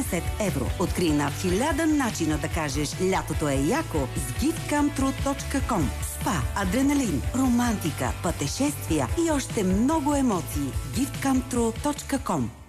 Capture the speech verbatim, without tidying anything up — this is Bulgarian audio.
осемдесет евро. Открий над хиляда начина да кажеш лятото е яко с gift come true точка com. Спа, адреналин, романтика, пътешествия и още много емоции. gift come true точка com.